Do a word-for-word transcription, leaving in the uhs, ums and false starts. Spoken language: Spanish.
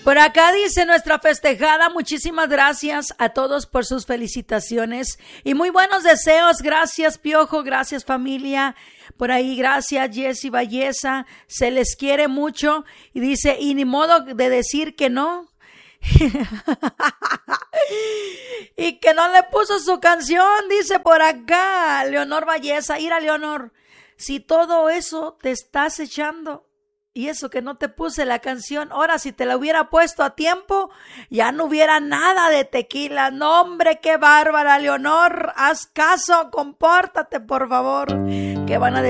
Por acá dice nuestra festejada, muchísimas gracias a todos por sus felicitaciones y muy buenos deseos. Gracias, Piojo, gracias, familia. Por ahí, gracias, Jessy Valleza, se les quiere mucho. Y dice, y ni modo de decir que no. Y que no le puso su canción, dice por acá Leonor Valleza. Mira, Leonor, si todo eso te estás echando y eso que no te puse la canción, ahora si te la hubiera puesto a tiempo, ya no hubiera nada de tequila. No, hombre, qué bárbara, Leonor, haz caso, compórtate, por favor, que van a